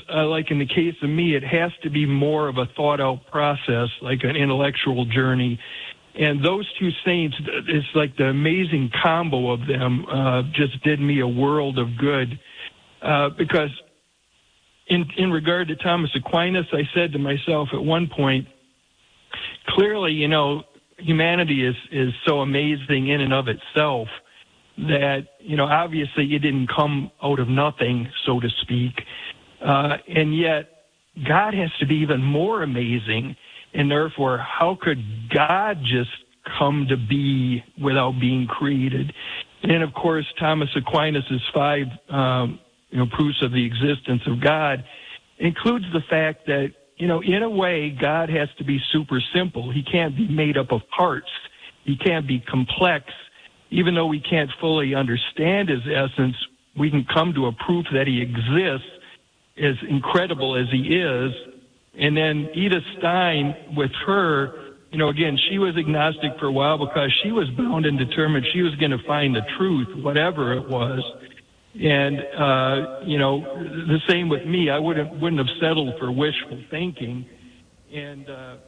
like in the case of me, it has to be more of a thought-out process, like an intellectual journey. And those two saints, it's like the amazing combo of them just did me a world of good. Because in regard to Thomas Aquinas, I said to myself at one point, clearly, humanity is so amazing in and of itself that, obviously it didn't come out of nothing, so to speak. And yet God has to be even more amazing. And therefore, how could God just come to be without being created? And of course, Thomas Aquinas' 5, proofs of the existence of God includes the fact that, in a way, God has to be super simple. He can't be made up of parts. He can't be complex. Even though we can't fully understand his essence, we can come to a proof that he exists, as incredible as he is. And then Edith Stein, with her, again, she was agnostic for a while because she was bound and determined she was going to find the truth, whatever it was. And, the same with me. I wouldn't have settled for wishful thinking. And, that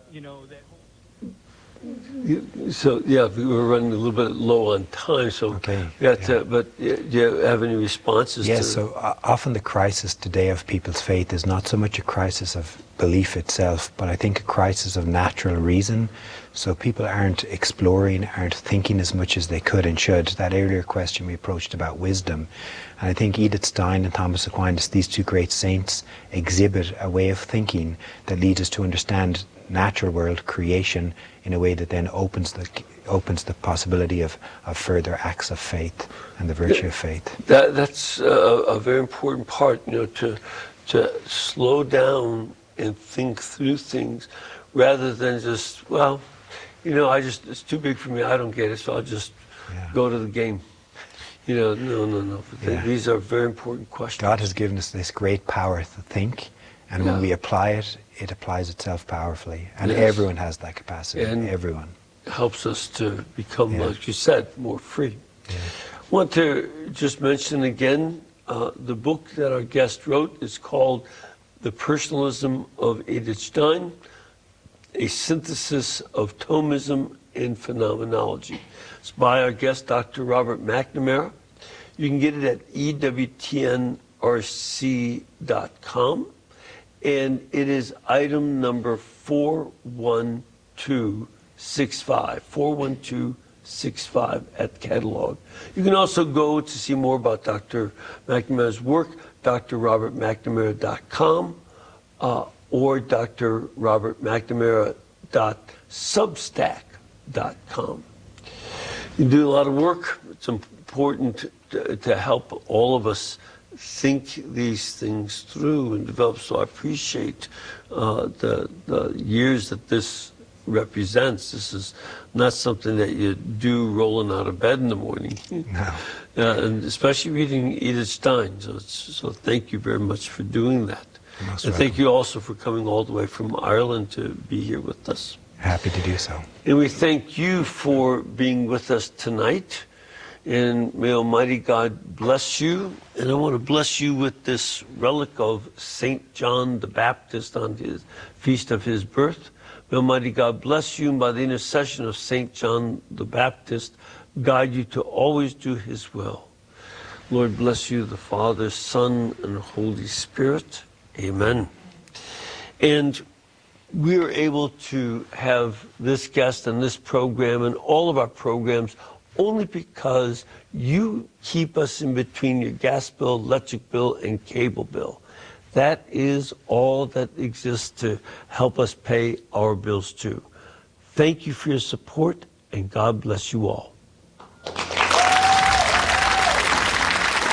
So, we were running a little bit low on time, so okay. But do you have any responses? Yes, so often the crisis today of people's faith is not so much a crisis of belief itself, but I think a crisis of natural reason. So people aren't exploring, aren't thinking as much as they could and should. That earlier question we approached about wisdom. And I think Edith Stein and Thomas Aquinas, these two great saints, exhibit a way of thinking that leads us to understand natural world creation in a way that then opens the possibility of further acts of faith and the virtue of faith. That's a very important part, to slow down and think through things rather than just, it's too big for me, I don't get it, so I'll just go to the game. No. These are very important questions. God has given us this great power to think, and when we apply it, it applies itself powerfully. And everyone has that capacity, and everyone. Helps us to become, like you said, more free. I want to just mention again, the book that our guest wrote is called The Personalism of Edith Stein, A Synthesis of Thomism and Phenomenology. It's by our guest, Dr. Robert McNamara. You can get it at EWTNRC.com. And it is item number 41265 at catalog. You can also go to see more about Dr. McNamara's work, drrobertmcnamara.com or drrobertmcnamara.substack.com. You do a lot of work. It's important to help all of us think these things through and develop. So I appreciate the years that this represents. This is not something that you do rolling out of bed in the morning. No. And especially reading Edith Stein. So thank you very much for doing that. And thank you also for coming all the way from Ireland to be here with us. Happy to do so. And we thank you for being with us tonight. And may Almighty God bless you. And I want to bless you with this relic of St. John the Baptist on his feast of his birth. May Almighty God bless you, and by the intercession of St. John the Baptist, guide you to always do his will. Lord bless you, the Father, Son, and Holy Spirit. Amen. And we are able to have this guest and this program and all of our programs only because you keep us in between your gas bill, electric bill, and cable bill. That is all that exists to help us pay our bills too. Thank you for your support, and God bless you all.